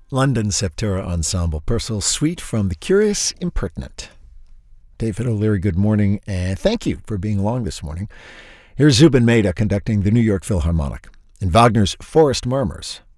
London Septura Ensemble, Purcell Suite from The Curious Impertinent. David O'Leary, good morning, and thank you for being along this morning. Here's Zubin Mehta conducting the New York Philharmonic in Wagner's Forest Murmurs